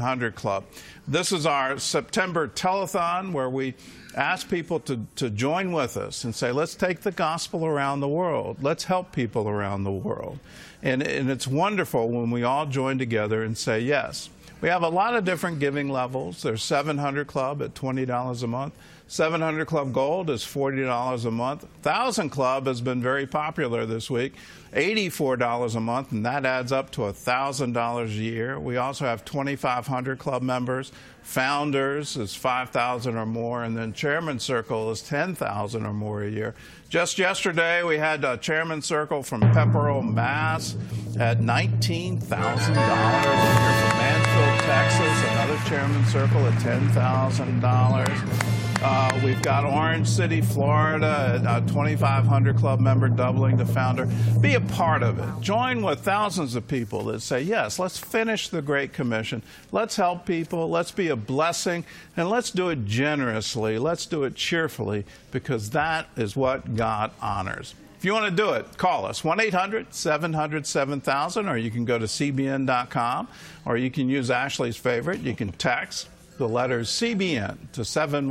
100 Club. This is our September telethon where we ask people to join with us and say, let's take the gospel around the world. Let's help people around the world. And it's wonderful when we all join together and say yes. We have a lot of different giving levels. There's 700 Club at $20 a month. 700 Club Gold is $40 a month. 1000 Club has been very popular this week, $84 a month, and that adds up to $1,000 a year. We also have 2500 Club members. Founders is $5,000 or more, and then Chairman's Circle is $10,000 or more a year. Just yesterday, we had a Chairman's Circle from Pepperell, Mass. at $19,000. If you're from Mansfield, Texas, another Chairman's Circle at $10,000. We've got Orange City, Florida, a 2,500 Club member doubling the founder. Be a part of it. Join with thousands of people that say, yes, let's finish the Great Commission. Let's help people. Let's be a blessing. And let's do it generously. Let's do it cheerfully, because that is what God honors. If you want to do it, call us, 1-800-700-7000, or you can go to cbn.com, or you can use Ashley's favorite. You can text the letters CBN to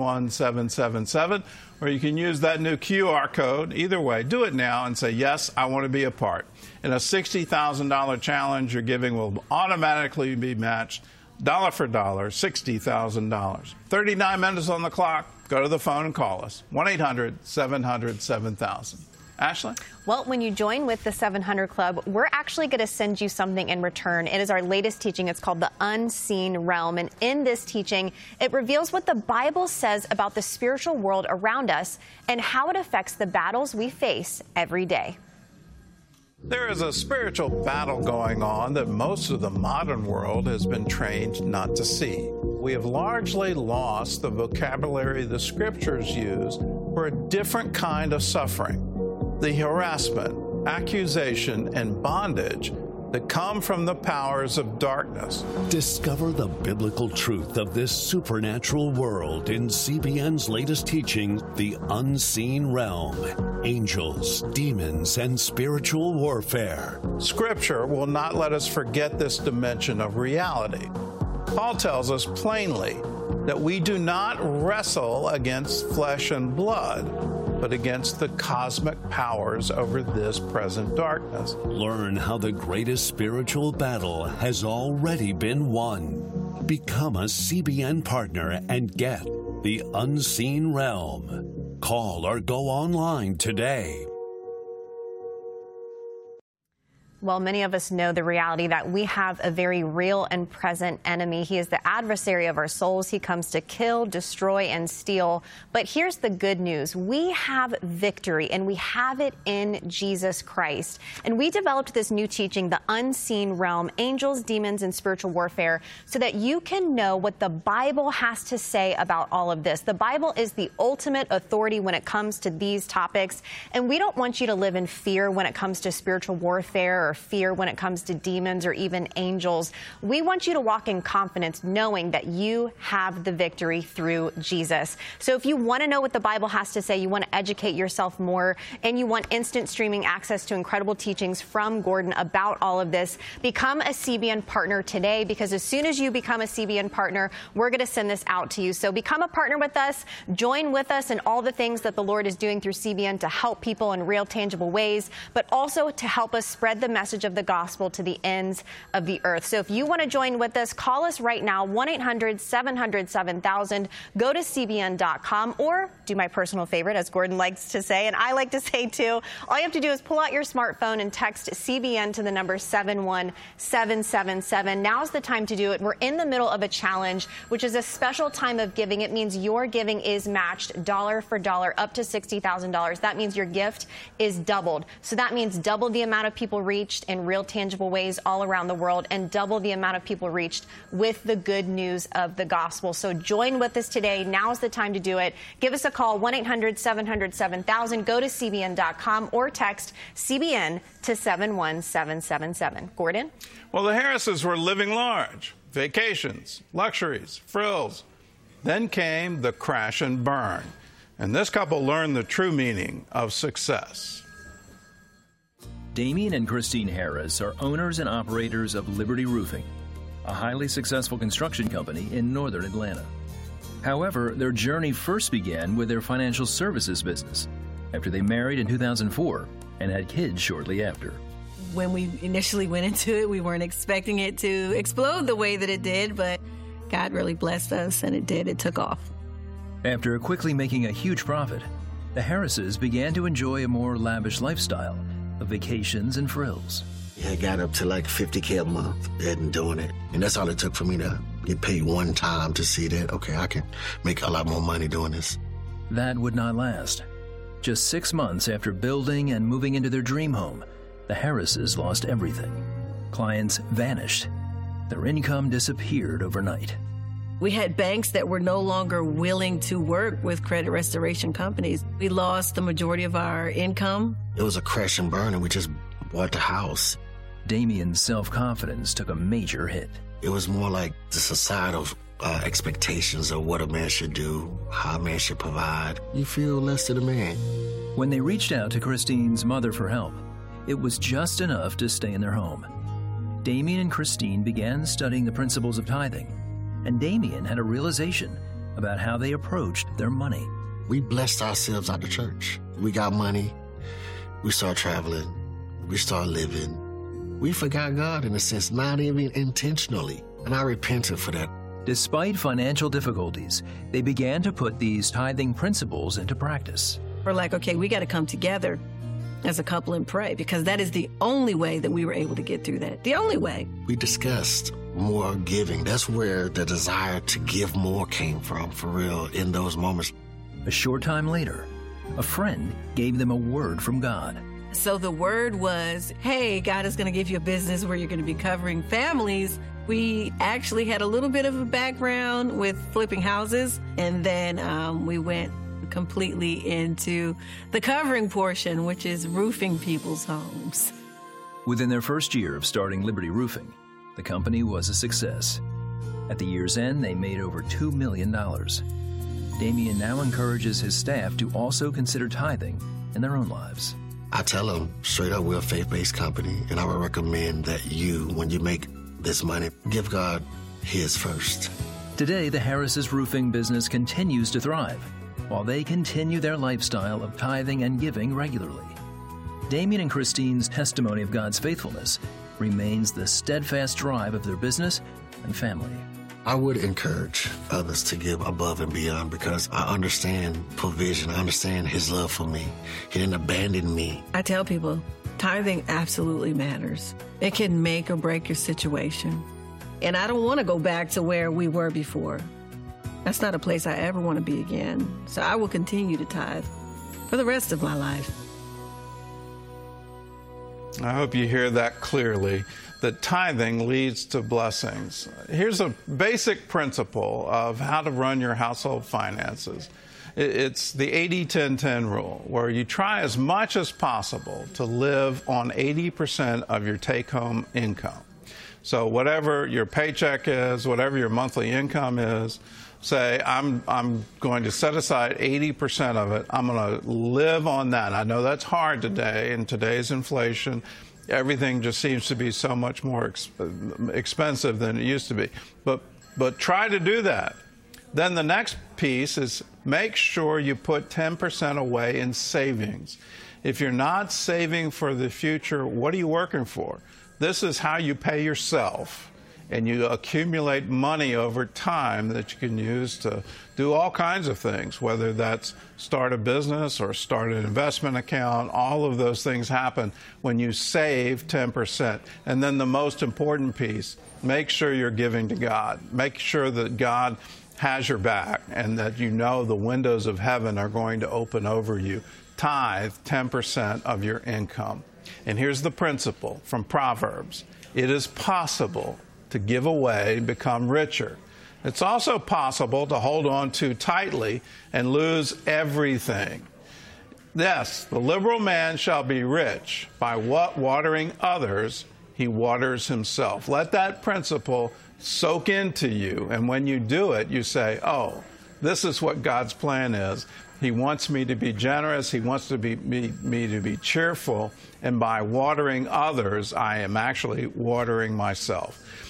71777, or you can use that new QR code. Either way, do it now and say, yes, I want to be a part. In a $60,000 challenge, your giving will automatically be matched dollar for dollar, $60,000. 39 minutes on the clock. Go to the phone and call us, 1-800-700-7000. Ashley? Well, when you join with the 700 Club, we're actually going to send you something in return. It is our latest teaching. It's called The Unseen Realm. And in this teaching, it reveals what the Bible says about the spiritual world around us and how it affects the battles we face every day. There is a spiritual battle going on that most of the modern world has been trained not to see. We have largely lost the vocabulary the Scriptures use for a different kind of suffering. The harassment, accusation, and bondage that come from the powers of darkness. Discover the biblical truth of this supernatural world in CBN's latest teaching, The Unseen Realm: Angels, Demons, and Spiritual Warfare. Scripture will not let us forget this dimension of reality. Paul tells us plainly that we do not wrestle against flesh and blood, but against the cosmic powers over this present darkness. Learn how the greatest spiritual battle has already been won. Become a CBN partner and get The Unseen Realm. Call or go online today. Well, many of us know the reality that we have a very real and present enemy. He is the adversary of our souls. He comes to kill, destroy, and steal. But here's the good news. We have victory, and we have it in Jesus Christ. And we developed this new teaching, The Unseen Realm: Angels, Demons, and Spiritual Warfare, so that you can know what the Bible has to say about all of this. The Bible is the ultimate authority when it comes to these topics. And we don't want you to live in fear when it comes to spiritual warfare, or fear when it comes to demons or even angels. We want you to walk in confidence, knowing that you have the victory through Jesus. So if you want to know what the Bible has to say, you want to educate yourself more, and you want instant streaming access to incredible teachings from Gordon about all of this, become a CBN partner today, because as soon as you become a CBN partner, we're going to send this out to you. So become a partner with us, join with us in all the things that the Lord is doing through CBN to help people in real, tangible ways, but also to help us spread the message of the gospel to the ends of the earth. So if you want to join with us, call us right now, 1-800-700-7000. Go to cbn.com, or do my personal favorite, as Gordon likes to say, and I like to say too. All you have to do is pull out your smartphone and text CBN to the number 71777. Now's the time to do it. We're in the middle of a challenge, which is a special time of giving. It means your giving is matched dollar for dollar up to $60,000. That means your gift is doubled. So that means double the amount of people reached in real tangible ways all around the world, and double the amount of people reached with the good news of the gospel. So join with us today. Now's the time to do it. Give us a call, 1-800-700-7000. Go to cbn.com or text CBN to 71777. Gordon? Well, the Harrises were living large. Vacations, luxuries, frills. Then came the crash and burn. And this couple learned the true meaning of success. Damien and Christine Harris are owners and operators of Liberty Roofing. a highly successful construction company in northern Atlanta. However, their journey first began with their financial services business after they married in 2004 and had kids shortly after. When we initially went into it, we weren't expecting it to explode the way that it did, but God really blessed us, and it did. It took off. After quickly making a huge profit, the Harrises began to enjoy a more lavish lifestyle of vacations and frills. I got up to like $50K a month and doing it. And that's all it took for me to get paid one time to see that, okay, I can make a lot more money doing this. That would not last. Just 6 months after building and moving into their dream home, the Harrises lost everything. Clients vanished. Their income disappeared overnight. We had banks that were no longer willing to work with credit restoration companies. We lost the majority of our income. It was a crash and burn, and we just bought the house. Damien's self-confidence took a major hit. It was more like the societal expectations of what a man should do, how a man should provide. You feel less than a man. When they reached out to Christine's mother for help, it was just enough to stay in their home. Damien and Christine began studying the principles of tithing, and Damien had a realization about how they approached their money. We blessed ourselves out the church. We got money. We started traveling. We started living. We forgot God in a sense, not even intentionally. And I repented for that. Despite financial difficulties, they began to put these tithing principles into practice. We're like, okay, we got to come together as a couple and pray, because that is the only way that we were able to get through that. The only way. We discussed more giving. That's where the desire to give more came from, for real, in those moments. A short time later, a friend gave them a word from God. So the word was, hey, God is going to give you a business where you're going to be covering families. We actually had a little bit of a background with flipping houses, and then we went completely into the covering portion, which is roofing people's homes. Within their first year of starting Liberty Roofing, the company was a success. At the year's end, they made over $2 million. Damien now encourages his staff to also consider tithing in their own lives. I tell them straight up, we're a faith-based company, and I would recommend that you, when you make this money, give God his first. Today, the Harrises roofing business continues to thrive, while they continue their lifestyle of tithing and giving regularly. Damien and Christine's testimony of God's faithfulness remains the steadfast drive of their business and family. I would encourage others to give above and beyond, because I understand provision. I understand his love for me. He didn't abandon me. I tell people, tithing absolutely matters. It can make or break your situation. And I don't want to go back to where we were before. That's not a place I ever want to be again. So I will continue to tithe for the rest of my life. I hope you hear that clearly, that tithing leads to blessings. Here's a basic principle of how to run your household finances. It's the 80-10-10 rule, where you try as much as possible to live on 80% of your take-home income. So whatever your paycheck is, whatever your monthly income is, say, I'm going to set aside 80% of it. I'm going to live on that. I know that's hard today. In today's inflation, everything just seems to be so much more expensive than it used to be. But try to do that. Then the next piece is make sure you put 10% away in savings. If you're not saving for the future, what are you working for? This is how you pay yourself. And you accumulate money over time that you can use to do all kinds of things, whether that's start a business or start an investment account. All of those things happen when you save 10%. And then the most important piece, make sure you're giving to God. Make sure that God has your back and that you know the windows of heaven are going to open over you. Tithe 10% of your income. And here's the principle from Proverbs. It is possible to give away and become richer. It's also possible to hold on too tightly and lose everything. Yes, the liberal man shall be rich by what watering others he waters himself. Let that principle soak into you, and when you do it, you say, oh, this is what God's plan is. He wants me to be generous. He wants me to be cheerful. And by watering others, I am actually watering myself.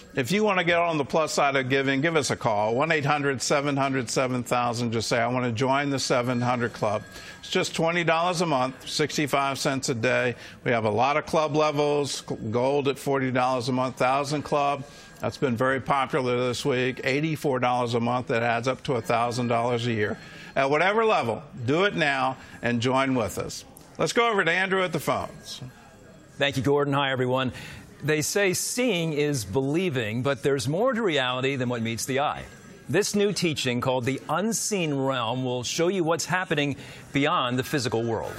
If you want to get on the plus side of giving, give us a call, 1-800-700-7000. Just say, I want to join the 700 Club. It's just $20 a month, 65 cents a day. We have a lot of club levels, gold at $40 a month, 1,000 Club. That's been very popular this week, $84 a month. That adds up to $1,000 a year. At whatever level, do it now and join with us. Let's go over to Andrew at the phones. Thank you, Gordon. Hi, everyone. They say seeing is believing, but there's more to reality than what meets the eye. This new teaching called The Unseen Realm will show you what's happening beyond the physical world.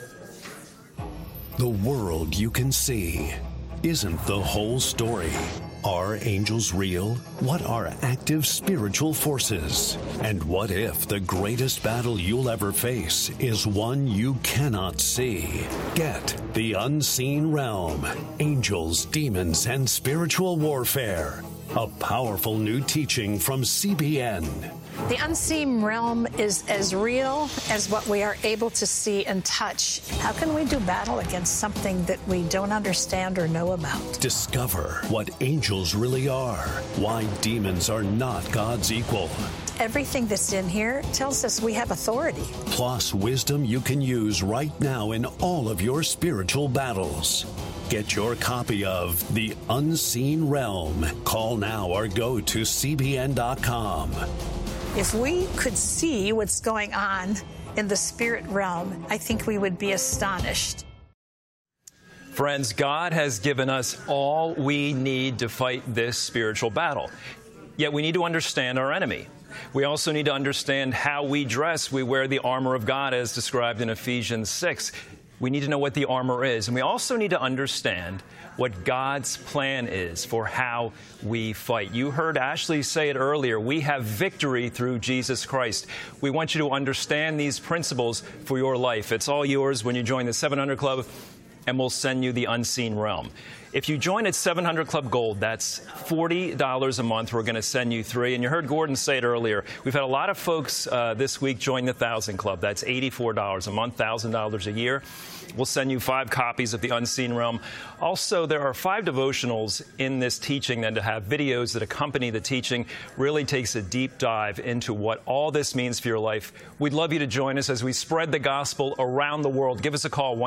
The world you can see isn't the whole story. Are angels real? What are active spiritual forces? And what if the greatest battle you'll ever face is one you cannot see? Get The Unseen Realm, Angels, Demons, and Spiritual Warfare. A powerful new teaching from CBN. The unseen realm is as real as what we are able to see and touch. How can we do battle against something that we don't understand or know about? Discover what angels really are, why demons are not God's equal. Everything that's in here tells us we have authority. Plus wisdom you can use right now in all of your spiritual battles. Get your copy of The Unseen Realm. Call now or go to CBN.com. If we could see what's going on in the spirit realm, I think we would be astonished. Friends, God has given us all we need to fight this spiritual battle. Yet we need to understand our enemy. We also need to understand how we dress. We wear the armor of God as described in Ephesians 6. We need to know what the armor is. And we also need to understand what God's plan is for how we fight. You heard Ashley say it earlier. We have victory through Jesus Christ. We want you to understand these principles for your life. It's all yours when you join the 700 Club, and we'll send you The Unseen Realm. If you join at 700 Club Gold, that's $40 a month. We're going to send you 3. And you heard Gordon say it earlier. We've had a lot of folks this week join the 1,000 Club. That's $84 a month, $1,000 a year. We'll send you 5 copies of The Unseen Realm. Also, there are 5 devotionals in this teaching that have videos that accompany the teaching. Really takes a deep dive into what all this means for your life. We'd love you to join us as we spread the gospel around the world. Give us a call,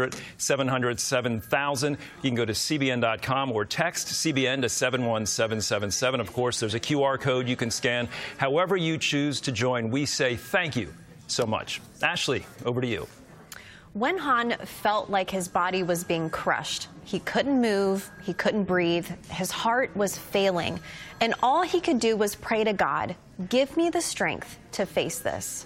1-800-700-7000. You can go to CBN.com or text CBN to 71777. Of course, there's a QR code you can scan. However you choose to join, we say thank you so much. Ashley, over to you. Wen Han felt like his body was being crushed. He couldn't move, he couldn't breathe, his heart was failing, and all he could do was pray to God, give me the strength to face this.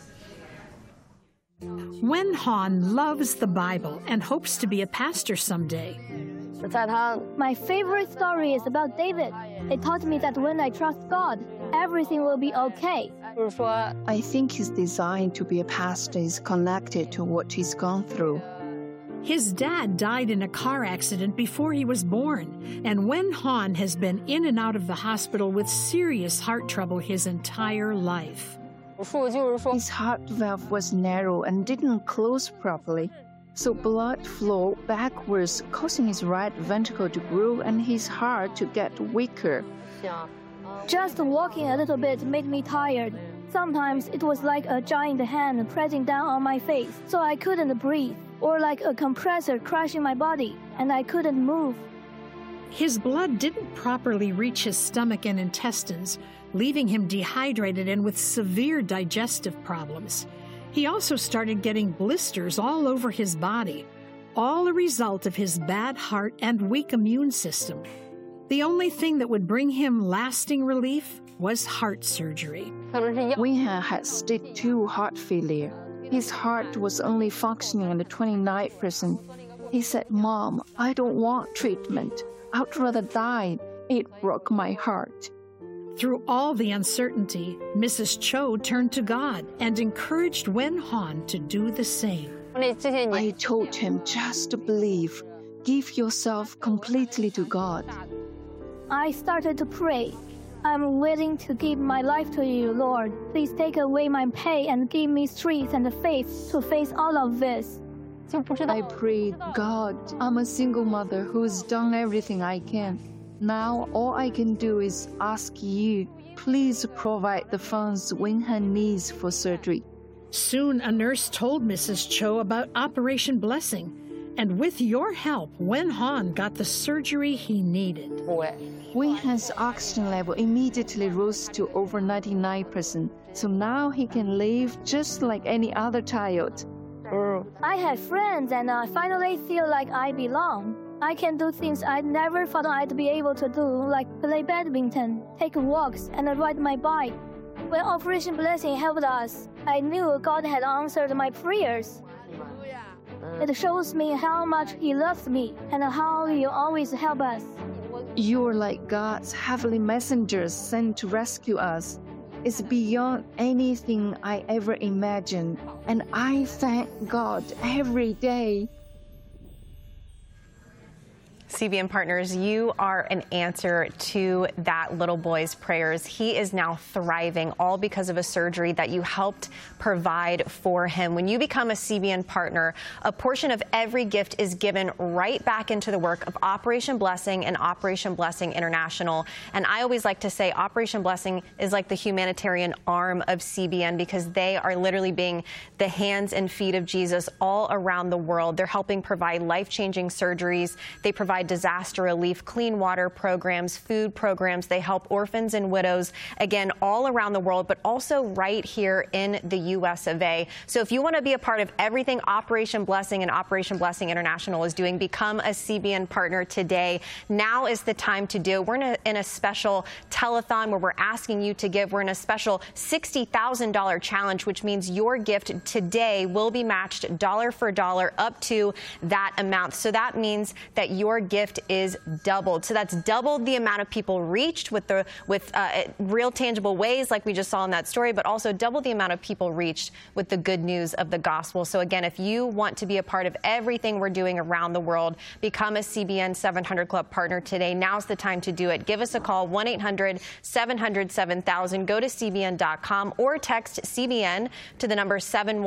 Wen Han loves the Bible and hopes to be a pastor someday. My favorite story is about David. It taught me that when I trust God, everything will be okay. I think his desire to be a pastor is connected to what he's gone through. His dad died in a car accident before he was born, and Wen Han has been in and out of the hospital with serious heart trouble his entire life. His heart valve was narrow and didn't close properly, so blood flowed backwards, causing his right ventricle to grow and his heart to get weaker. Just walking a little bit made me tired. Sometimes it was like a giant hand pressing down on my face, so I couldn't breathe, or like a compressor crushing my body, and I couldn't move. His blood didn't properly reach his stomach and intestines, leaving him dehydrated and with severe digestive problems. He also started getting blisters all over his body, all a result of his bad heart and weak immune system. The only thing that would bring him lasting relief was heart surgery. Wen Han had stage 2 heart failure. His heart was only functioning at 29%. He said, "Mom, I don't want treatment. I'd rather die." It broke my heart. Through all the uncertainty, Mrs. Cho turned to God and encouraged Wen Han to do the same. I told him just to believe. Give yourself completely to God. I started to pray. I'm willing to give my life to you, Lord. Please take away my pain and give me strength and faith to face all of this. I prayed, God, I'm a single mother who's done everything I can. Now all I can do is ask you, please provide the funds Wen-Han needs for surgery. Soon, a nurse told Mrs. Cho about Operation Blessing, and with your help, Wen-Han got the surgery he needed. Wen-Han's oxygen level immediately rose to over 99%, so now he can live just like any other child. I have friends and I finally feel like I belong. I can do things I never thought I'd be able to do, like play badminton, take walks, and ride my bike. When Operation Blessing helped us, I knew God had answered my prayers. It shows me how much He loves me and how He always helps us. You're like God's heavenly messengers sent to rescue us. It's beyond anything I ever imagined, and I thank God every day. CBN Partners, you are an answer to that little boy's prayers. He is now thriving, all because of a surgery that you helped provide for him. When you become a CBN partner, a portion of every gift is given right back into the work of Operation Blessing and Operation Blessing International. And I always like to say Operation Blessing is like the humanitarian arm of CBN, because they are literally being the hands and feet of Jesus all around the world. They're helping provide life-changing surgeries. They provide disaster relief, clean water programs, food programs. They help orphans and widows, again, all around the world, but also right here in the U.S. of A. So if you want to be a part of everything Operation Blessing and Operation Blessing International is doing, become a CBN partner today. Now is the time to do it. We're in a special telethon where we're asking you to give. We're in a special $60,000 challenge, which means your gift today will be matched dollar for dollar up to that amount. So that means that your gift is doubled. So that's doubled the amount of people reached with real tangible ways like we just saw in that story, but also double the amount of people reached with the good news of the gospel. So again, if you want to be a part of everything we're doing around the world, become a CBN 700 Club partner today. Now's the time to do it. Give us a call, 1-800-700-7000. Go to CBN.com or text CBN to the number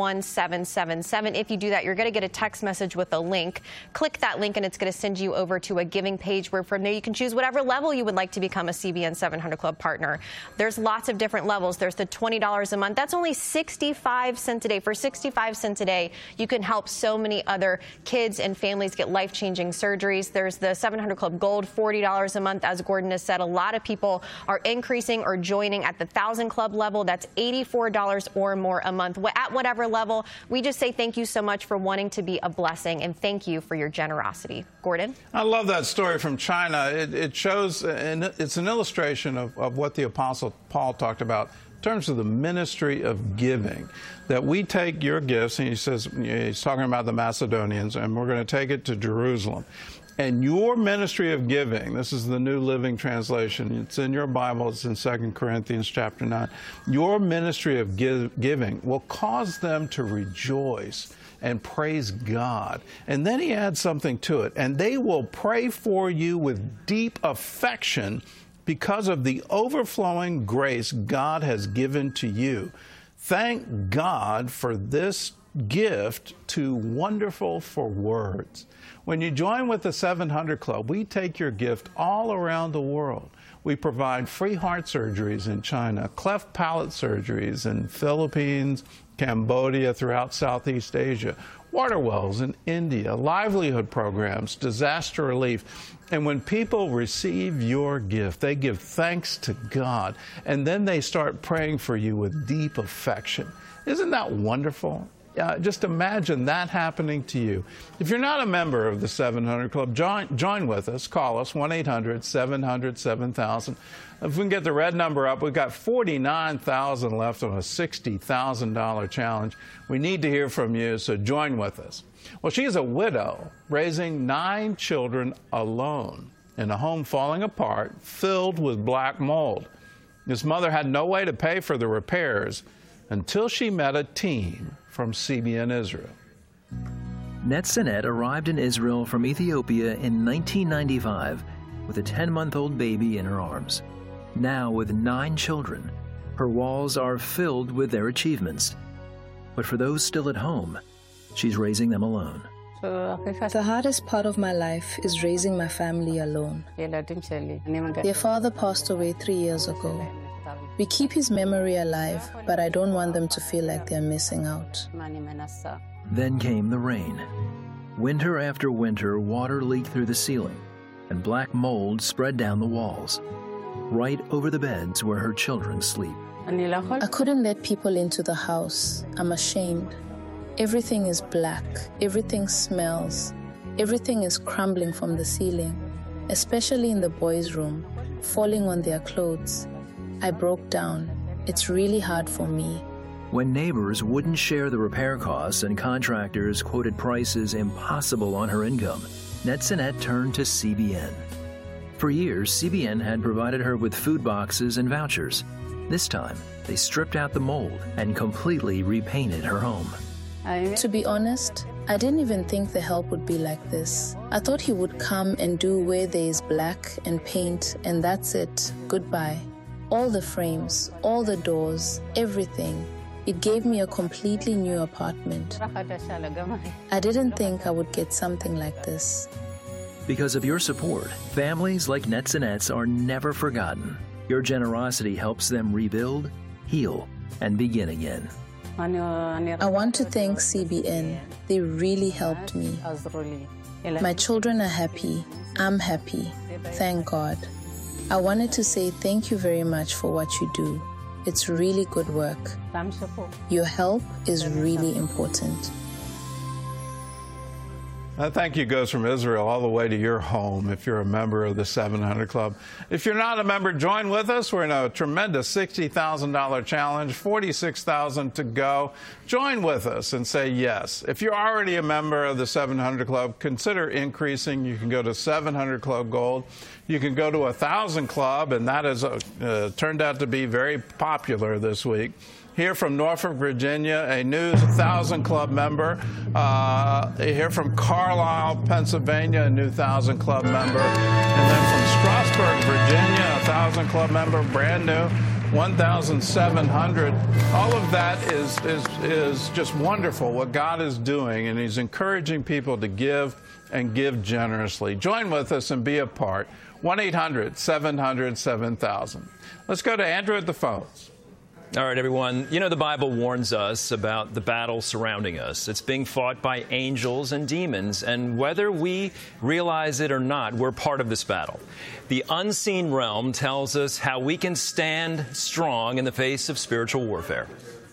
71777. If you do that, you're going to get a text message with a link. Click that link and it's going to send you over to a giving page where from there you can choose whatever level you would like to become a CBN 700 Club partner. There's lots of different levels. There's the $20 a month. That's only 65 cents a day. For 65 cents a day, you can help so many other kids and families get life-changing surgeries. There's the 700 Club Gold, $40 a month. As Gordon has said, a lot of people are increasing or joining at the 1,000 Club level. That's $84 or more a month. At whatever level, we just say thank you so much for wanting to be a blessing, and thank you for your generosity. Gordon? I love that story from China. It shows, and it's an illustration of what the Apostle Paul talked about in terms of the ministry of giving, that we take your gifts, and he says, he's talking about the Macedonians, and we're going to take it to Jerusalem. And your ministry of giving, this is the New Living Translation, it's in your Bible, it's in 2 Corinthians chapter 9. Your ministry of giving will cause them to rejoice and praise God. And then he adds something to it. And they will pray for you with deep affection because of the overflowing grace God has given to you. Thank God for this gift too wonderful for words. When you join with the 700 Club, we take your gift all around the world. We provide free heart surgeries in China, cleft palate surgeries in Philippines, Cambodia, throughout Southeast Asia, water wells in India, livelihood programs, disaster relief. And when people receive your gift, they give thanks to God, and then they start praying for you with deep affection. Isn't that wonderful? Just imagine that happening to you. If you're not a member of the 700 Club, join with us. Call us, 1-800-700-7000. If we can get the red number up, we've got $49,000 left on a $60,000 challenge. We need to hear from you, so join with us. Well, she's a widow raising 9 children alone in a home falling apart, filled with black mold. This mother had no way to pay for the repairs until she met a team from CBN Israel. Netzanet arrived in Israel from Ethiopia in 1995 with a 10-month-old baby in her arms. Now, with 9 children, her walls are filled with their achievements. But for those still at home, she's raising them alone. The hardest part of my life is raising my family alone. Their father passed away 3 years ago. We keep his memory alive, but I don't want them to feel like they're missing out. Then came the rain. Winter after winter, water leaked through the ceiling, and black mold spread down the walls, right over the beds where her children sleep. I couldn't let people into the house. I'm ashamed. Everything is black. Everything smells. Everything is crumbling from the ceiling, especially in the boys' room, falling on their clothes. I broke down. It's really hard for me. When neighbors wouldn't share the repair costs and contractors quoted prices impossible on her income, Netzanet turned to CBN. For years, CBN had provided her with food boxes and vouchers. This time, they stripped out the mold and completely repainted her home. To be honest, I didn't even think the help would be like this. I thought he would come and do where there is black and paint, and that's it. Goodbye. All the frames, all the doors, everything. It gave me a completely new apartment. I didn't think I would get something like this. Because of your support, families like Netzenet's are never forgotten. Your generosity helps them rebuild, heal, and begin again. I want to thank CBN. They really helped me. My children are happy. I'm happy. Thank God. I wanted to say thank you very much for what you do. It's really good work. Your help is really important. That thank you goes from Israel all the way to your home if you're a member of the 700 Club. If you're not a member, join with us. We're in a tremendous $60,000 challenge, $46,000 to go. Join with us and say yes. If you're already a member of the 700 Club, consider increasing. You can go to 700 Club Gold. You can go to 1,000 Club, and that has turned out to be very popular this week. Here from Norfolk, Virginia, a new 1,000 Club member. Here from Carlisle, Pennsylvania, a new 1,000 Club member. And then from Strasburg, Virginia, a 1,000 Club member, brand new, 1,700. All of that is just wonderful what God is doing, and He's encouraging people to give and give generously. Join with us and be a part. 1-800-700-7000. Let's go to Andrew at the phones. All right, everyone. You know, the Bible warns us about the battle surrounding us. It's being fought by angels and demons, and whether we realize it or not, we're part of this battle. The unseen realm tells us how we can stand strong in the face of spiritual warfare.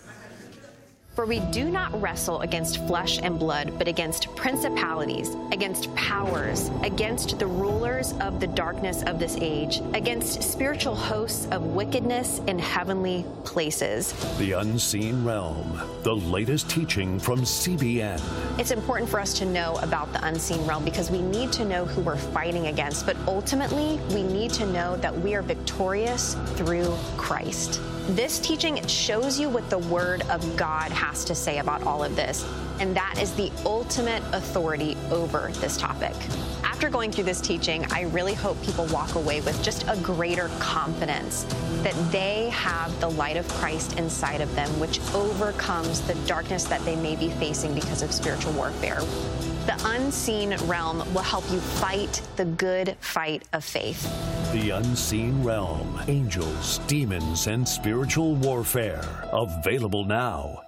For we do not wrestle against flesh and blood, but against principalities, against powers, against the rulers of the darkness of this age, against spiritual hosts of wickedness in heavenly places. The Unseen Realm, the latest teaching from CBN. It's important for us to know about the unseen realm because we need to know who we're fighting against, but ultimately we need to know that we are victorious through Christ. This teaching shows you what the Word of God has to say about all of this, and that is the ultimate authority over this topic. After going through this teaching, I really hope people walk away with just a greater confidence that they have the light of Christ inside of them, which overcomes the darkness that they may be facing because of spiritual warfare. The unseen realm will help you fight the good fight of faith. The Unseen Realm, angels, demons, and spiritual warfare. Available now.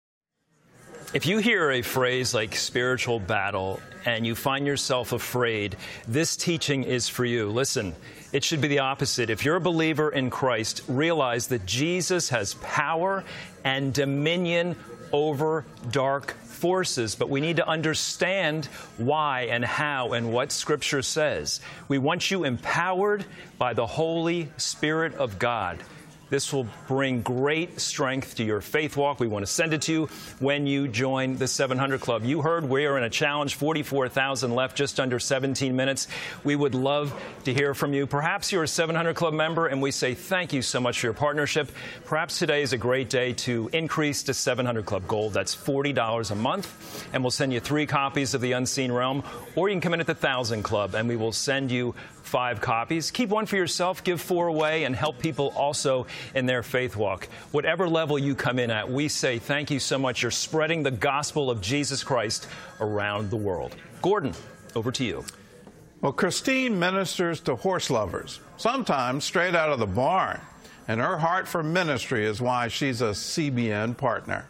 If you hear a phrase like spiritual battle and you find yourself afraid, this teaching is for you. Listen, it should be the opposite. If you're a believer in Christ, realize that Jesus has power and dominion over dark forces, but we need to understand why and how and what Scripture says. We want you empowered by the Holy Spirit of God. This will bring great strength to your faith walk. We want to send it to you when you join the 700 Club. You heard we are in a challenge, 44,000 left, just under 17 minutes. We would love to hear from you. Perhaps you're a 700 Club member, and we say thank you so much for your partnership. Perhaps today is a great day to increase to 700 Club Gold. That's $40 a month, and we'll send you 3 copies of The Unseen Realm, or you can come in at the 1,000 Club, and we will send you 5 copies. Keep one for yourself, give 4 away, and help people also in their faith walk. Whatever level you come in at, we say thank you so much. You're spreading the gospel of Jesus Christ around the world. Gordon, over to you. Well, Christine ministers to horse lovers, sometimes straight out of the barn, and her heart for ministry is why she's a CBN partner.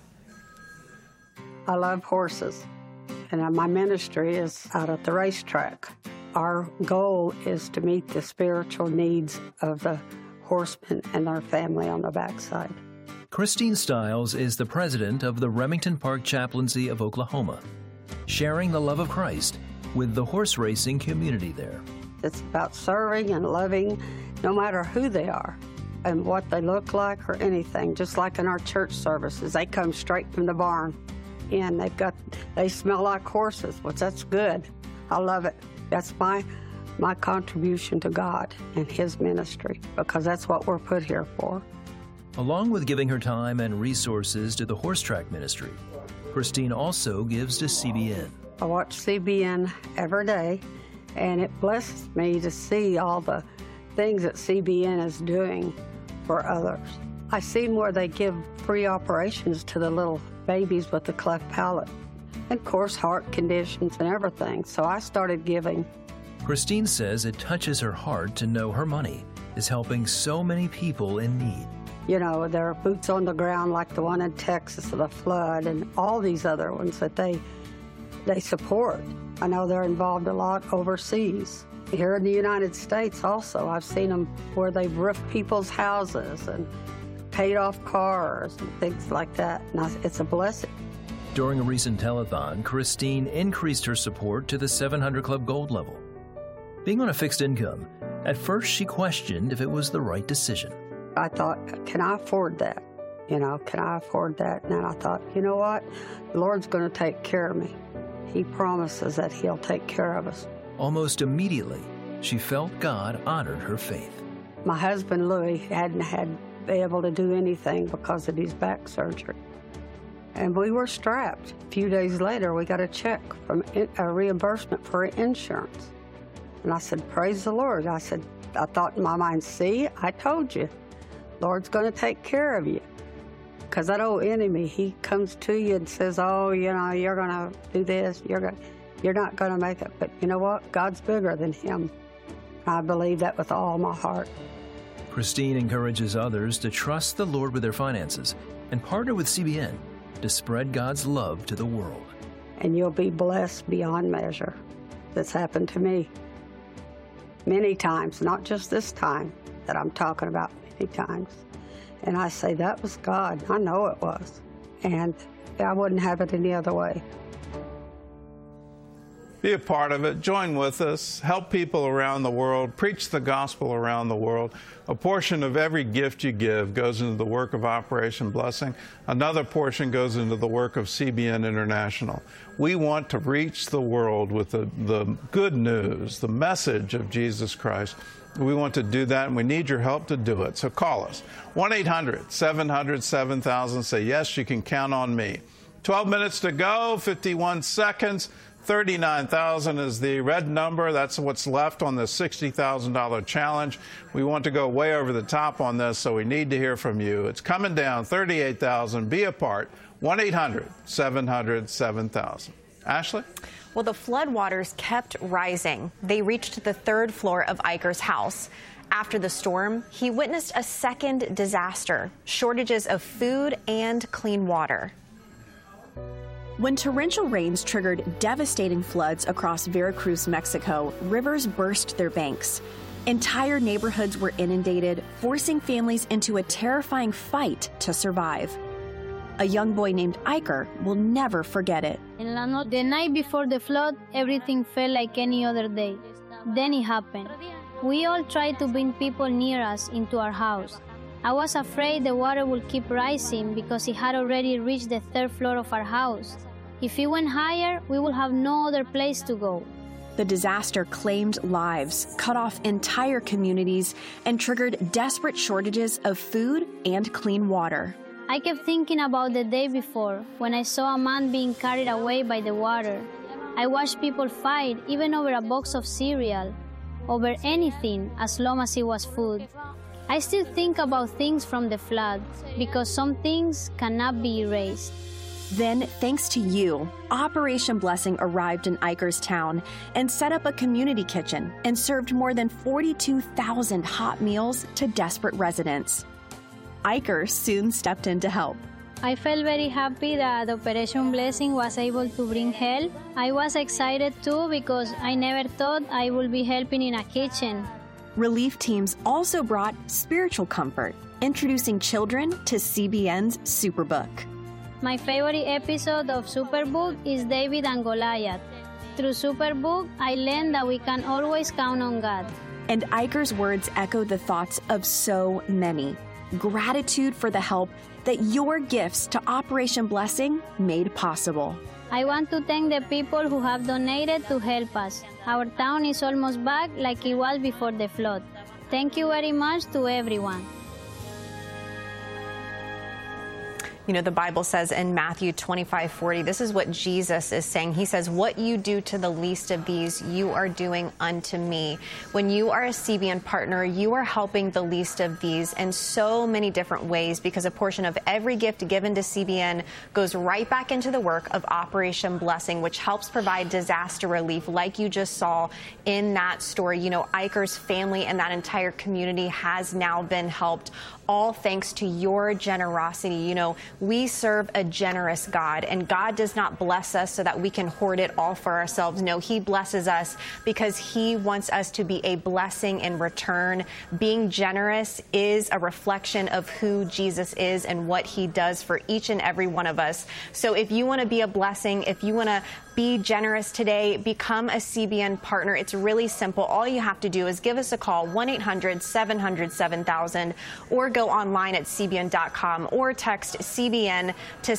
I love horses, and my ministry is out at the racetrack. Our goal is to meet the spiritual needs of the horsemen and their family on the backside. Christine Stiles is the president of the Remington Park Chaplaincy of Oklahoma, sharing the love of Christ with the horse racing community there. It's about serving and loving no matter who they are and what they look like or anything. Just like in our church services, they come straight from the barn and they smell like horses, which that's good. I love it. That's my contribution to God and His ministry, because that's what we're put here for. Along with giving her time and resources to the horse track ministry, Christine also gives to CBN. I watch CBN every day, and it blesses me to see all the things that CBN is doing for others. I see where they give free operations to the little babies with the cleft palate, and of course heart conditions and everything, so I started giving. Christine says it touches her heart to know her money is helping so many people in need. You know, there are boots on the ground like the one in Texas, the flood, and all these other ones that they support. I know they're involved a lot overseas. Here in the United States also, I've seen them where they've roofed people's houses and paid off cars and things like that. And it's a blessing. During a recent telethon, Christine increased her support to the 700 Club Gold level. Being on a fixed income, at first she questioned if it was the right decision. I thought, can I afford that? You know, can I afford that? And then I thought, you know what? The Lord's going to take care of me. He promises that He'll take care of us. Almost immediately, she felt God honored her faith. My husband, Louis, hadn't been able to do anything because of his back surgery. And we were strapped. A few days later, we got a check from a reimbursement for insurance. And I said, praise the Lord. I thought in my mind, see, I told you. Lord's going to take care of you. Because that old enemy, he comes to you and says, oh, you know, you're going to do this, you're not going to make it. But you know what? God's bigger than him. I believe that with all my heart. Christine encourages others to trust the Lord with their finances and partner with CBN to spread God's love to the world. And you'll be blessed beyond measure. That's happened to me many times, not just this time that I'm talking about, many times. And I say, that was God. I know it was. And I wouldn't have it any other way. Be a part of it. Join with us. Help people around the world. Preach the gospel around the world. A portion of every gift you give goes into the work of Operation Blessing. Another portion goes into the work of CBN International. We want to reach the world with the good news, the message of Jesus Christ. We want to do that, and we need your help to do it. So call us. 1-800-700-7000. Say, yes, you can count on me. 12 minutes to go, 51 seconds. 39,000 is the red number. That's what's left on the $60,000 challenge. We want to go way over the top on this, so we need to hear from you. It's coming down, 38,000. Be a part. 1-800-700-7000. Ashley? Well, the floodwaters kept rising. They reached the third floor of Iker's house. After the storm, he witnessed a second disaster, shortages of food and clean water. When torrential rains triggered devastating floods across Veracruz, Mexico, rivers burst their banks. Entire neighborhoods were inundated, forcing families into a terrifying fight to survive. A young boy named Iker will never forget it. The night before the flood, everything felt like any other day. Then it happened. We all tried to bring people near us into our house. I was afraid the water would keep rising because it had already reached the third floor of our house. If it went higher, we would have no other place to go. The disaster claimed lives, cut off entire communities, and triggered desperate shortages of food and clean water. I kept thinking about the day before, when I saw a man being carried away by the water. I watched people fight, even over a box of cereal, over anything as long as it was food. I still think about things from the flood because some things cannot be erased. Then, thanks to you, Operation Blessing arrived in Ikerstown and set up a community kitchen and served more than 42,000 hot meals to desperate residents. Iker soon stepped in to help. I felt very happy that Operation Blessing was able to bring help. I was excited too because I never thought I would be helping in a kitchen. Relief teams also brought spiritual comfort, introducing children to CBN's Superbook. My favorite episode of Superbook is David and Goliath. Through Superbook, I learned that we can always count on God. And Iker's words echo the thoughts of so many. Gratitude for the help that your gifts to Operation Blessing made possible. I want to thank the people who have donated to help us. Our town is almost back like it was before the flood. Thank you very much to everyone. You know, the Bible says in Matthew 25:40, this is what Jesus is saying. He says, what you do to the least of these, you are doing unto me. When you are a CBN partner, you are helping the least of these in so many different ways because a portion of every gift given to CBN goes right back into the work of Operation Blessing, which helps provide disaster relief like you just saw in that story. You know, Iker's family and that entire community has now been helped, all thanks to your generosity. You know, we serve a generous God, and God does not bless us so that we can hoard it all for ourselves. No, He blesses us because He wants us to be a blessing in return. Being generous is a reflection of who Jesus is and what He does for each and every one of us. So if you want to be a blessing, if you want to be generous today, become a CBN partner. It's really simple. All you have to do is give us a call, 1-800-700-7000, or go online at cbn.com or text CBN to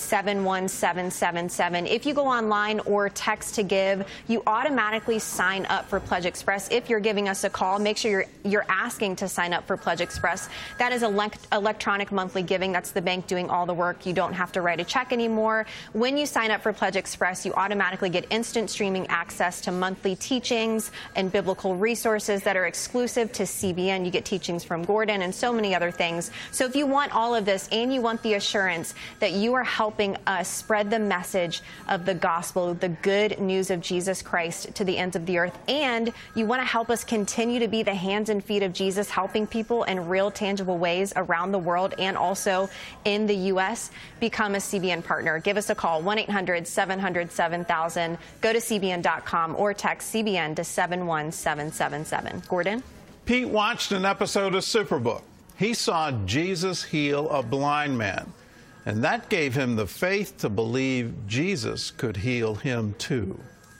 71777. If you go online or text to give, you automatically sign up for Pledge Express. If you're giving us a call, make sure you're asking to sign up for Pledge Express. That is electronic monthly giving. That's the bank doing all the work. You don't have to write a check anymore. When you sign up for Pledge Express, you automatically get instant streaming access to monthly teachings and biblical resources that are exclusive to CBN. You get teachings from Gordon and so many other things. So if you want all of this and you want the assurance that you are helping us spread the message of the gospel, the good news of Jesus Christ to the ends of the earth, and you want to help us continue to be the hands and feet of Jesus, helping people in real, tangible ways around the world and also in the U.S., become a CBN partner. Give us a call, 1-800-700-7000. Go to cbn.com or text CBN to 71777. Gordon? Pete watched an episode of Superbook. He saw Jesus heal a blind man, and that gave him the faith to believe Jesus could heal him too.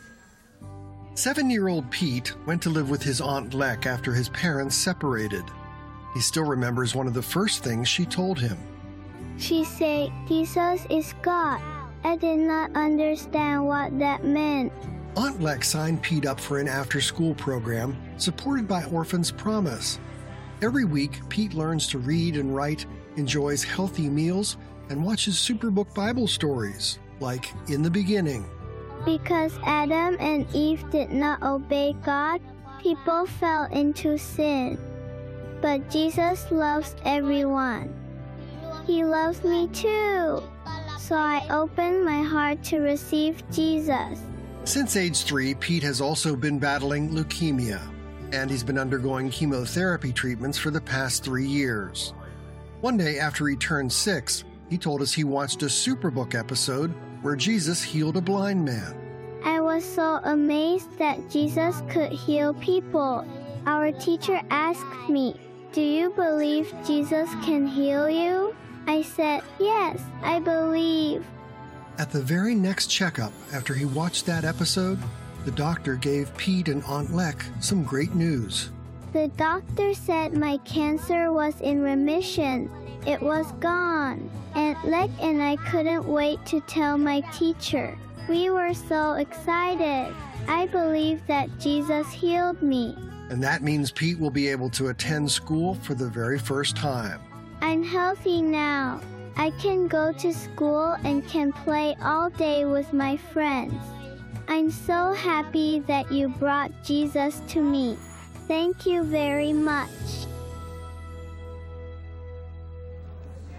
7-year-old Pete went to live with his Aunt Lek after his parents separated. He still remembers one of the first things she told him. She said, Jesus is God. I did not understand what that meant. Aunt Lek signed Pete up for an after-school program supported by Orphans Promise. Every week, Pete learns to read and write, enjoys healthy meals, and watches Superbook Bible stories, like In the Beginning. Because Adam and Eve did not obey God, people fell into sin. But Jesus loves everyone. He loves me too. So I opened my heart to receive Jesus. Since age 3, Pete has also been battling leukemia, and he's been undergoing chemotherapy treatments for the past 3 years. One day after he turned 6, he told us he watched a Superbook episode where Jesus healed a blind man. I was so amazed that Jesus could heal people. Our teacher asked me, "Do you believe Jesus can heal you?" I said, "Yes, I believe." At the very next checkup after he watched that episode, the doctor gave Pete and Aunt Lek some great news. The doctor said my cancer was in remission. It was gone. Aunt Lek and I couldn't wait to tell my teacher. We were so excited. I believe that Jesus healed me. And that means Pete will be able to attend school for the very first time. I'm healthy now. I can go to school and can play all day with my friends. I'm so happy that you brought Jesus to me. Thank you very much.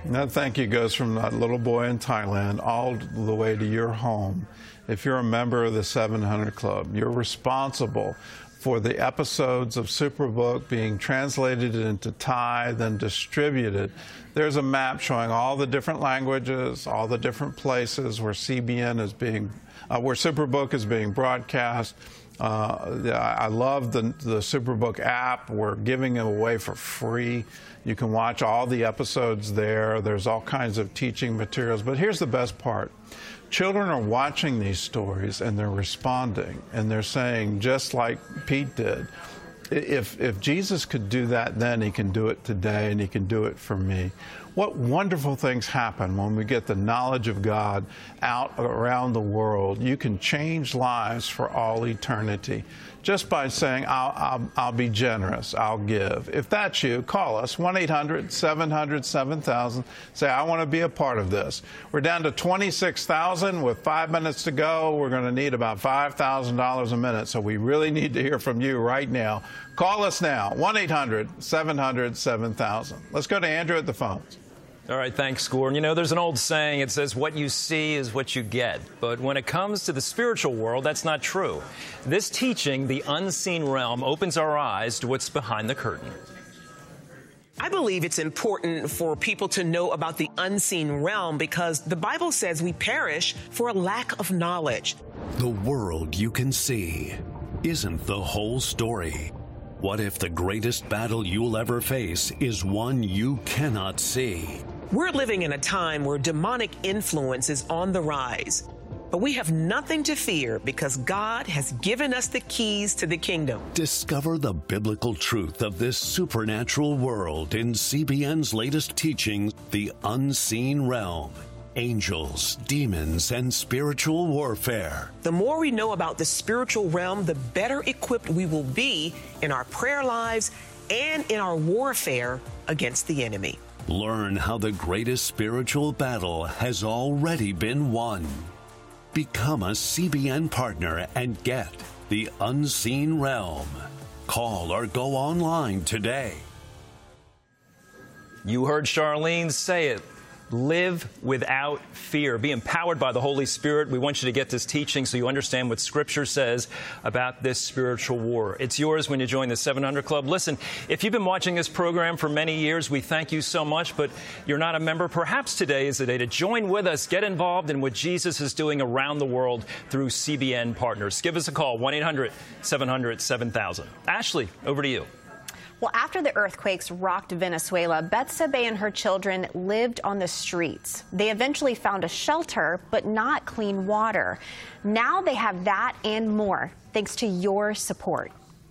And that thank you goes from that little boy in Thailand all the way to your home. If you're a member of the 700 Club, you're responsible for the episodes of Superbook being translated into Thai, then distributed. There's a map showing all the different languages, all the different places where CBN is being, where Superbook is being broadcast. I love the Superbook app. We're giving it away for free. You can watch all the episodes there. There's all kinds of teaching materials. But here's the best part. Children are watching these stories and they're responding and they're saying, just like Pete did, if Jesus could do that then, he can do it today and he can do it for me. What wonderful things happen when we get the knowledge of God out around the world. You can change lives for all eternity just by saying, I'll be generous, I'll give. If that's you, call us, 1-800-700-7000. Say, I want to be a part of this. We're down to 26,000 with 5 minutes to go. We're going to need about $5,000 a minute, so we really need to hear from you right now. Call us now, 1-800-700-7000. Let's go to Andrew at the phones. All right, thanks, Gordon. You know, there's an old saying, it says, what you see is what you get. But when it comes to the spiritual world, that's not true. This teaching, The Unseen Realm, opens our eyes to what's behind the curtain. I believe it's important for people to know about the unseen realm because the Bible says we perish for a lack of knowledge. The world you can see isn't the whole story. What if the greatest battle you'll ever face is one you cannot see? We're living in a time where demonic influence is on the rise. But we have nothing to fear because God has given us the keys to the kingdom. Discover the biblical truth of this supernatural world in CBN's latest teaching, The Unseen Realm. Angels, demons, and spiritual warfare. The more we know about the spiritual realm, the better equipped we will be in our prayer lives and in our warfare against the enemy. Learn how the greatest spiritual battle has already been won. Become a CBN partner and get The Unseen Realm. Call or go online today. You heard Charlene say it. Live without fear. Be empowered by the Holy Spirit. We want you to get this teaching so you understand what Scripture says about this spiritual war. It's yours when you join the 700 Club. Listen, if you've been watching this program for many years, we thank you so much, but you're not a member. Perhaps today is the day to join with us. Get involved in what Jesus is doing around the world through CBN partners. Give us a call, 1-800-700-7000. Ashley, over to you. Well, after the earthquakes rocked Venezuela, Betsabe and her children lived on the streets. They eventually found a shelter, but not clean water. Now they have that and more, thanks to your support.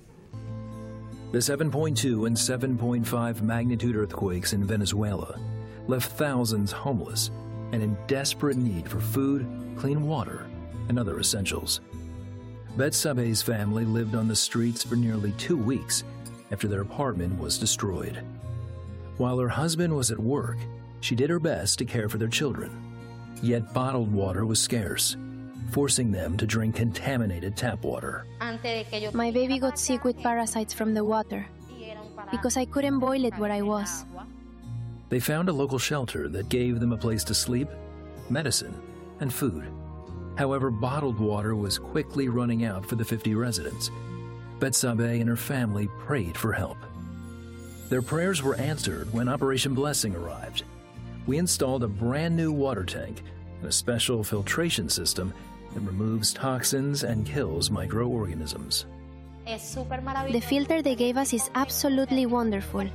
The 7.2 and 7.5 magnitude earthquakes in Venezuela left thousands homeless and in desperate need for food, clean water, and other essentials. Betsabe's family lived on the streets for nearly 2 weeks after their apartment was destroyed. While her husband was at work, she did her best to care for their children. Yet bottled water was scarce, forcing them to drink contaminated tap water. My baby got sick with parasites from the water because I couldn't boil it where I was. They found a local shelter that gave them a place to sleep, medicine, and food. However, bottled water was quickly running out for the 50 residents. Betsabe and her family prayed for help. Their prayers were answered when Operation Blessing arrived. We installed a brand new water tank and a special filtration system that removes toxins and kills microorganisms. The filter they gave us is absolutely wonderful.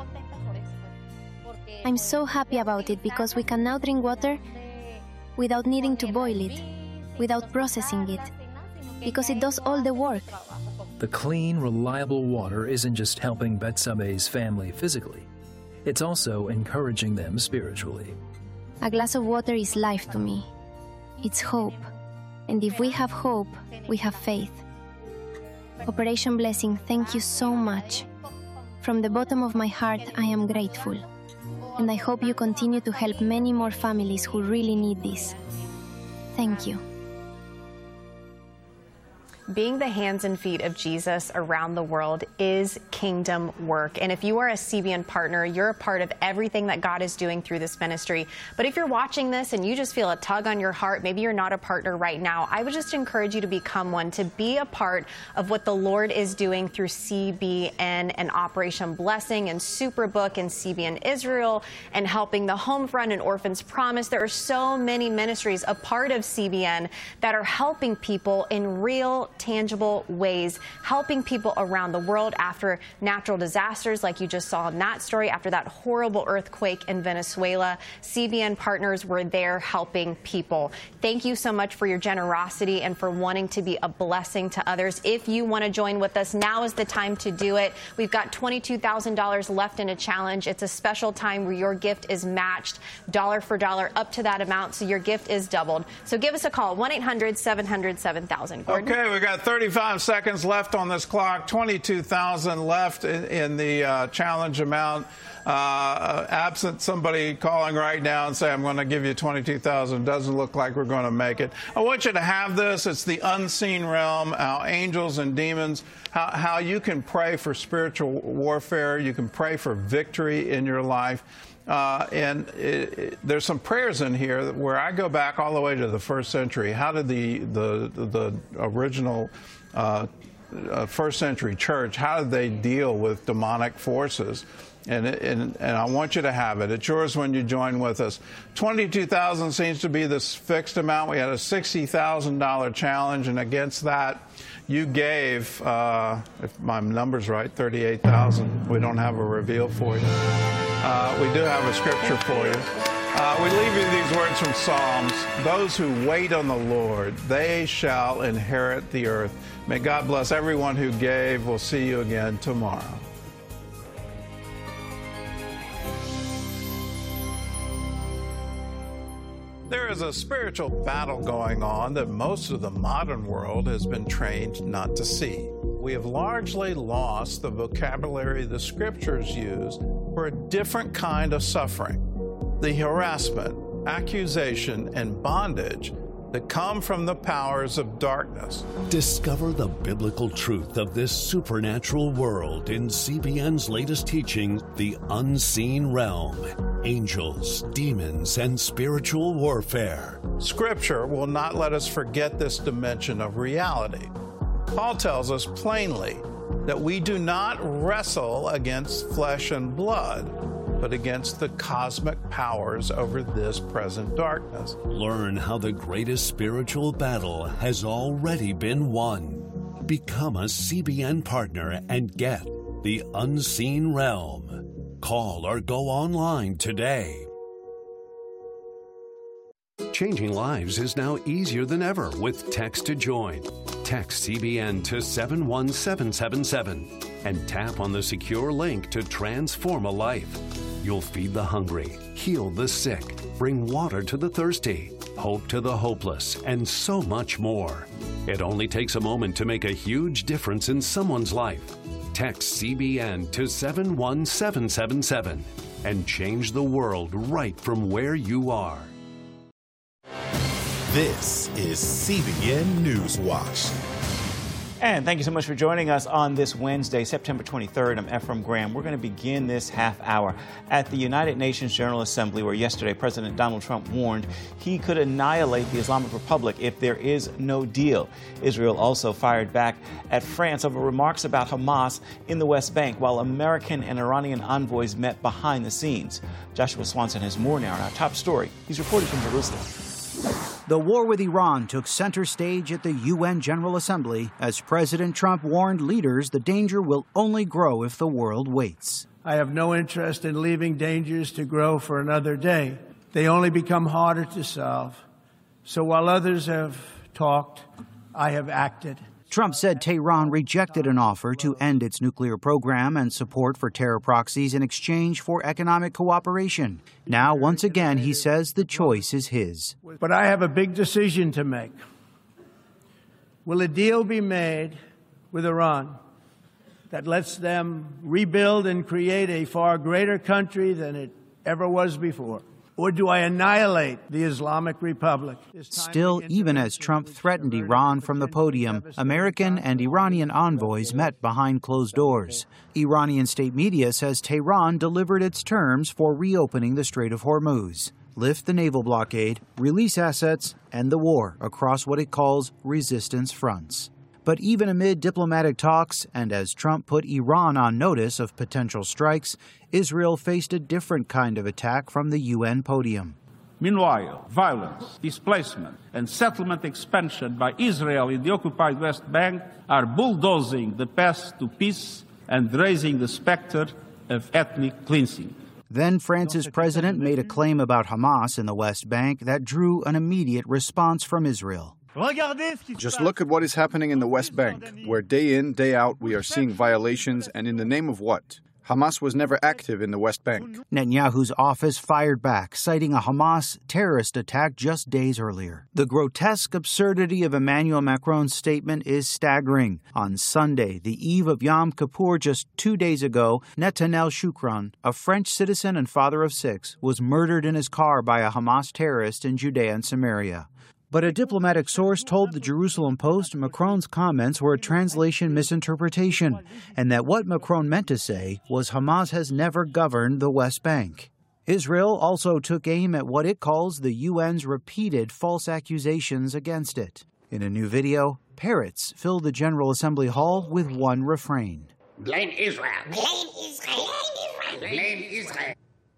I'm so happy about it because we can now drink water without needing to boil it, without processing it, because it does all the work. The clean, reliable water isn't just helping Betsabe's family physically, it's also encouraging them spiritually. A glass of water is life to me. It's hope. And if we have hope, we have faith. Operation Blessing, thank you so much. From the bottom of my heart, I am grateful. And I hope you continue to help many more families who really need this. Thank you. Being the hands and feet of Jesus around the world is kingdom work. And if you are a CBN partner, you're a part of everything that God is doing through this ministry. But if you're watching this and you just feel a tug on your heart, maybe you're not a partner right now, I would just encourage you to become one, to be a part of what the Lord is doing through CBN and Operation Blessing and Superbook and CBN Israel and helping the Homefront and Orphans Promise. There are so many ministries a part of CBN that are helping people in real, tangible ways, helping people around the world after natural disasters like you just saw in that story, after that horrible earthquake in Venezuela. CBN partners were there helping people. Thank you so much for your generosity and for wanting to be a blessing to others. If you want to join with us, now is the time to do it. We've got $22,000 left in a challenge. It's a special time where your gift is matched dollar for dollar up to that amount, so your gift is doubled. So give us a call, 1-800-700-7000. Okay, we've got 35 seconds left on this clock, 22,000 left in the challenge amount. Absent somebody calling right now and say, I'm going to give you 22,000, doesn't look like we're going to make it. I want you to have this. It's the unseen realm, how angels and demons, how you can pray for spiritual warfare. You can pray for victory in your life. There's some prayers in here where I go back all the way to the first century. How did the original first century church, how did they deal with demonic forces? And I want you to have it. It's yours when you join with us. 22,000 seems to be this fixed amount. We had a $60,000 challenge, and against that, you gave, if my number's right, 38,000. We don't have a reveal for you. We do have a scripture for you. We leave you these words from Psalms. Those who wait on the Lord, they shall inherit the earth. May God bless everyone who gave. We'll see you again tomorrow. There is a spiritual battle going on that most of the modern world has been trained not to see. We have largely lost the vocabulary the scriptures use for a different kind of suffering. The harassment, accusation, and bondage that come from the powers of darkness. Discover the biblical truth of this supernatural world in CBN's latest teaching, The Unseen Realm, Angels, Demons, and Spiritual Warfare. Scripture will not let us forget this dimension of reality. Paul tells us plainly that we do not wrestle against flesh and blood, but against the cosmic powers over this present darkness. Learn how the greatest spiritual battle has already been won. Become a CBN partner and get The Unseen Realm. Call or go online today. Changing lives is now easier than ever with Text to Join. Text CBN to 71777 and tap on the secure link to transform a life. You'll feed the hungry, heal the sick, bring water to the thirsty, hope to the hopeless, and so much more. It only takes a moment to make a huge difference in someone's life. Text CBN to 71777 and change the world right from where you are. This is CBN News Watch. And thank you so much for joining us on this Wednesday, September 23rd. I'm Ephraim Graham. We're going to begin this half hour at the United Nations General Assembly, where yesterday President Donald Trump warned he could annihilate the Islamic Republic if there is no deal. Israel also fired back at France over remarks about Hamas in the West Bank, while American and Iranian envoys met behind the scenes. Joshua Swanson has more now on our top story. He's reporting from Jerusalem. The war with Iran took center stage at the UN General Assembly as President Trump warned leaders the danger will only grow if the world waits. I have no interest in leaving dangers to grow for another day. They only become harder to solve. So while others have talked, I have acted. Trump said Tehran rejected an offer to end its nuclear program and support for terror proxies in exchange for economic cooperation. Now, once again, he says the choice is his. But I have a big decision to make. Will a deal be made with Iran that lets them rebuild and create a far greater country than it ever was before? Or do I annihilate the Islamic Republic? Still, even as Trump threatened Iran from the podium, American and Iranian envoys met behind closed doors. Iranian state media says Tehran delivered its terms for reopening the Strait of Hormuz, lift the naval blockade, release assets, end the war across what it calls resistance fronts. But even amid diplomatic talks, and as Trump put Iran on notice of potential strikes, Israel faced a different kind of attack from the UN podium. Meanwhile, violence, displacement, and settlement expansion by Israel in the occupied West Bank are bulldozing the path to peace and raising the specter of ethnic cleansing. Then France's president made a claim about Hamas in the West Bank that drew an immediate response from Israel. Just look at what is happening in the West Bank, where day in, day out we are seeing violations, and in the name of what? Hamas was never active in the West Bank. Netanyahu's office fired back, citing a Hamas terrorist attack just days earlier. The grotesque absurdity of Emmanuel Macron's statement is staggering. On Sunday, the eve of Yom Kippur just 2 days ago, Netanel Shukran, a French citizen and father of 6, was murdered in his car by a Hamas terrorist in Judea and Samaria. But a diplomatic source told the Jerusalem Post Macron's comments were a translation misinterpretation, and that what Macron meant to say was Hamas has never governed the West Bank. Israel also took aim at what it calls the UN's repeated false accusations against it. In a new video, parrots fill the General Assembly hall with one refrain. Blame Israel. Blame Israel. Blame Israel.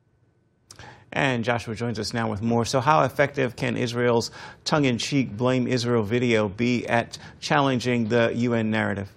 And Joshua joins us now with more. So how effective can Israel's tongue-in-cheek Blame Israel video be at challenging the UN narrative?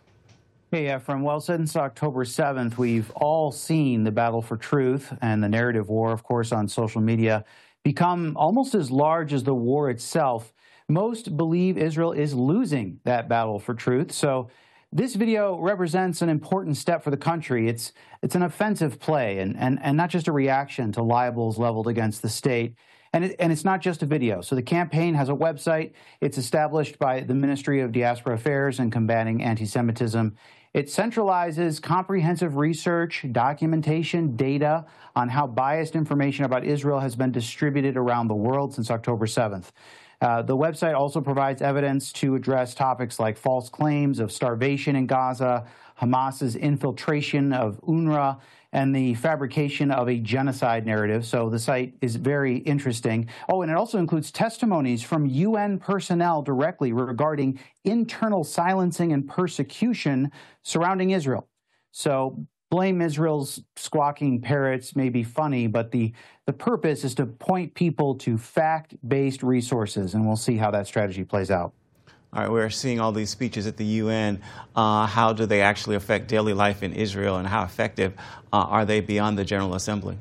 Hey, Ephraim. Well, since October 7th, we've all seen the battle for truth and the narrative war, of course, on social media become almost as large as the war itself. Most believe Israel is losing that battle for truth. So this video represents an important step for the country. It's an offensive play and not just a reaction to libels leveled against the state. And it's not just a video. So the campaign has a website. It's established by the Ministry of Diaspora Affairs and Combating Anti-Semitism. It centralizes comprehensive research, documentation, data on how biased information about Israel has been distributed around the world since October 7th. The website also provides evidence to address topics like false claims of starvation in Gaza, Hamas's infiltration of UNRWA, and the fabrication of a genocide narrative. So the site is very interesting. Oh, and it also includes testimonies from UN personnel directly regarding internal silencing and persecution surrounding Israel. So Blame Israel's squawking parrots may be funny, but the purpose is to point people to fact-based resources, and we'll see how that strategy plays out. All right, we're seeing all these speeches at the UN. How do they actually affect daily life in Israel, and how effective are they beyond the General Assembly?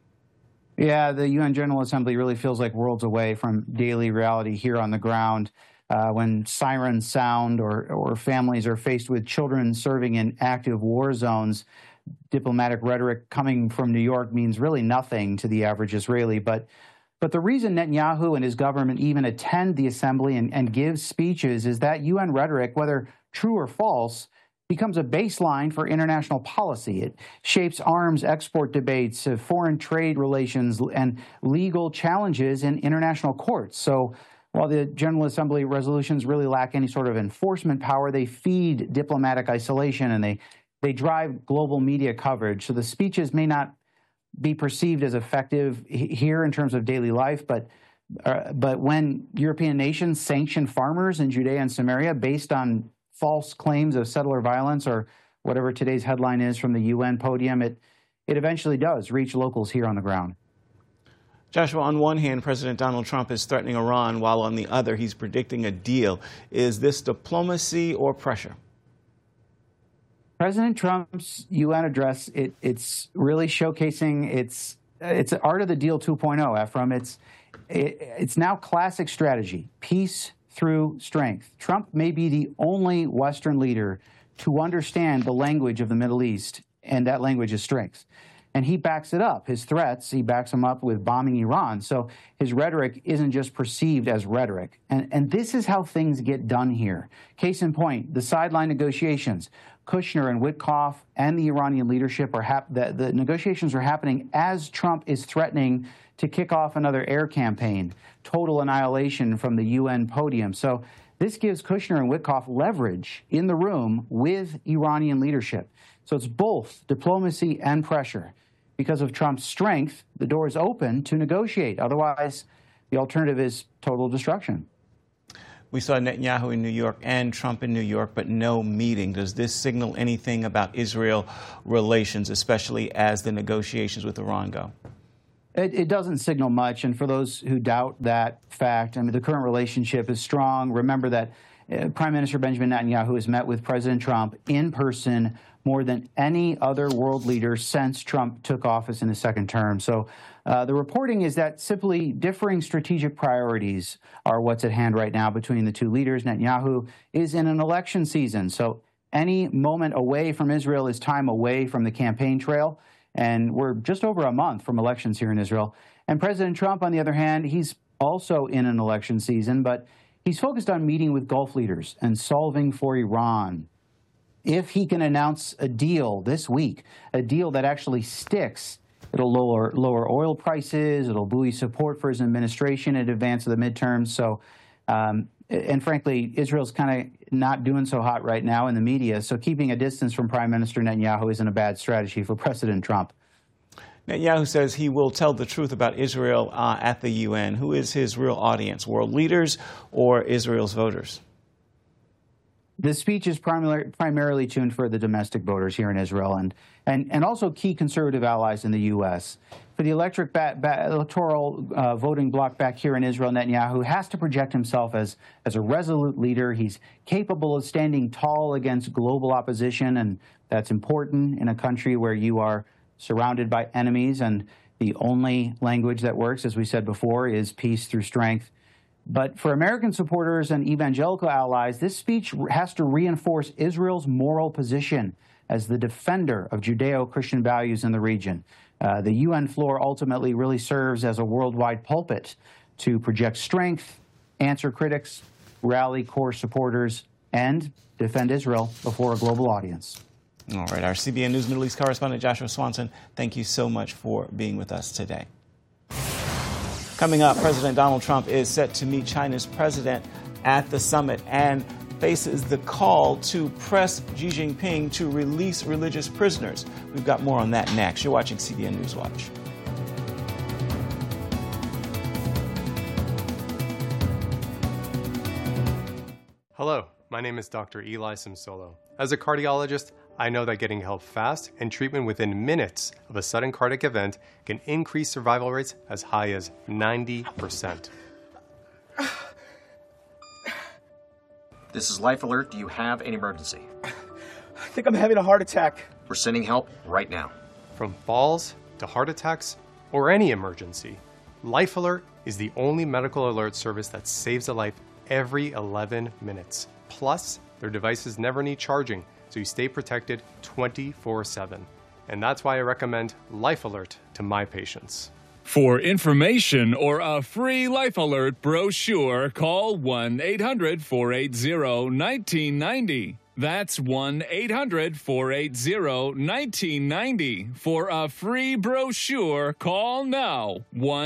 Yeah, the UN General Assembly really feels like worlds away from daily reality here on the ground. When sirens sound or families are faced with children serving in active war zones, diplomatic rhetoric coming from New York means really nothing to the average Israeli. But the reason Netanyahu and his government even attend the assembly and give speeches is that UN rhetoric, whether true or false, becomes a baseline for international policy. It shapes arms export debates, foreign trade relations, and legal challenges in international courts. So while the General Assembly resolutions really lack any sort of enforcement power, they feed diplomatic isolation and they drive global media coverage. So the speeches may not be perceived as effective here in terms of daily life, but when European nations sanction farmers in Judea and Samaria based on false claims of settler violence, or whatever today's headline is from the UN podium, it eventually does reach locals here on the ground. Joshua, on one hand, President Donald Trump is threatening Iran, while on the other, he's predicting a deal. Is this diplomacy or pressure? President Trump's UN address, it's really showcasing it's art of the deal 2.0, Ephraim. It's now classic strategy, peace through strength. Trump may be the only Western leader to understand the language of the Middle East, and that language is strength. And he backs it up. His threats, he backs them up with bombing Iran. So his rhetoric isn't just perceived as rhetoric. And this is how things get done here. Case in point, the sideline negotiations. Kushner and Witkoff and the Iranian leadership the negotiations are happening as Trump is threatening to kick off another air campaign, total annihilation from the UN podium. So this gives Kushner and Witkoff leverage in the room with Iranian leadership. So it's both diplomacy and pressure. Because of Trump's strength, the door is open to negotiate. Otherwise, the alternative is total destruction. We saw Netanyahu in New York and Trump in New York, but no meeting. Does this signal anything about Israel relations, especially as the negotiations with Iran go? It doesn't signal much. And for those who doubt that fact, I mean, the current relationship is strong. Remember that Prime Minister Benjamin Netanyahu has met with President Trump in person more than any other world leader since Trump took office in his second term. So the reporting is that simply differing strategic priorities are what's at hand right now between the two leaders. Netanyahu is in an election season, so any moment away from Israel is time away from the campaign trail. And we're just over a month from elections here in Israel. And President Trump, on the other hand, he's also in an election season, but he's focused on meeting with Gulf leaders and solving for Iran. If he can announce a deal this week, a deal that actually sticks, it'll lower oil prices, it'll buoy support for his administration in advance of the midterms. So, and frankly, Israel's kind of not doing so hot right now in the media, so keeping a distance from Prime Minister Netanyahu isn't a bad strategy for President Trump. Netanyahu says he will tell the truth about Israel at the UN. Who is his real audience, world leaders or Israel's voters? This speech is primarily tuned for the domestic voters here in Israel and also key conservative allies in the U.S. For the electoral voting bloc back here in Israel, Netanyahu has to project himself as a resolute leader. He's capable of standing tall against global opposition, and that's important in a country where you are surrounded by enemies, and the only language that works, as we said before, is peace through strength. But for American supporters and evangelical allies, this speech has to reinforce Israel's moral position as the defender of Judeo-Christian values in the region. The UN floor ultimately really serves as a worldwide pulpit to project strength, answer critics, rally core supporters, and defend Israel before a global audience. All right, our CBN News Middle East correspondent Joshua Swanson, thank you so much for being with us today. Coming up, President Donald Trump is set to meet China's president at the summit and faces the call to press Xi Jinping to release religious prisoners. We've got more on that next. You're watching CBN News Watch. Hello, my name is Dr. Eli Simsolo. As a cardiologist, I know that getting help fast and treatment within minutes of a sudden cardiac event can increase survival rates as high as 90%. This is Life Alert. Do you have an emergency? I think I'm having a heart attack. We're sending help right now. From falls to heart attacks or any emergency, Life Alert is the only medical alert service that saves a life every 11 minutes. Plus, their devices never need charging, so you stay protected 24/7. And that's why I recommend Life Alert to my patients. For information or a free Life Alert brochure, call 1-800-480-1990. That's 1-800-480-1990. For a free brochure, call now.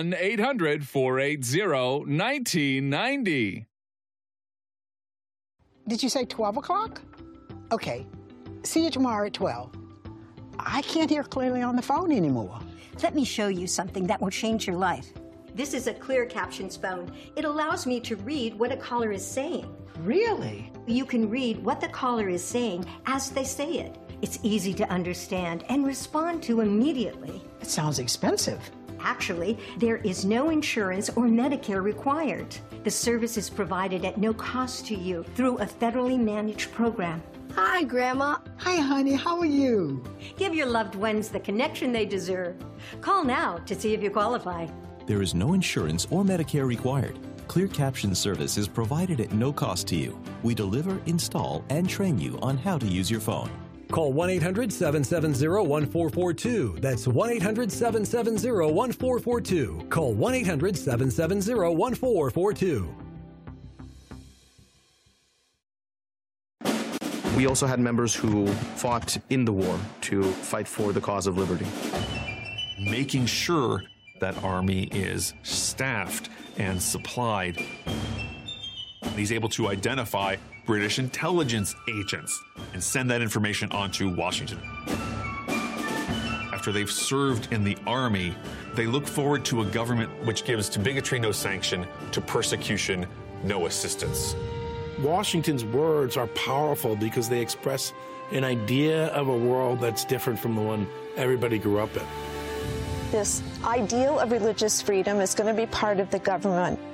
1-800-480-1990. Did you say 12 o'clock? Okay. See you tomorrow at 12. I can't hear clearly on the phone anymore. Let me show you something that will change your life. This is a clear captions phone. It allows me to read what a caller is saying. Really? You can read what the caller is saying as they say it. It's easy to understand and respond to immediately. It sounds expensive. Actually, there is no insurance or Medicare required. The service is provided at no cost to you through a federally managed program. Hi, Grandma. Hi, honey. How are you? Give your loved ones the connection they deserve. Call now to see if you qualify. There is no insurance or Medicare required. Clear Caption service is provided at no cost to you. We deliver, install, and train you on how to use your phone. Call 1-800-770-1442. That's 1-800-770-1442. Call 1-800-770-1442. We also had members who fought in the war to fight for the cause of liberty. Making sure that army is staffed and supplied. He's able to identify British intelligence agents and send that information on to Washington. After they've served in the army, they look forward to a government which gives to bigotry no sanction, to persecution no assistance. Washington's words are powerful because they express an idea of a world that's different from the one everybody grew up in. This ideal of religious freedom is going to be part of the government.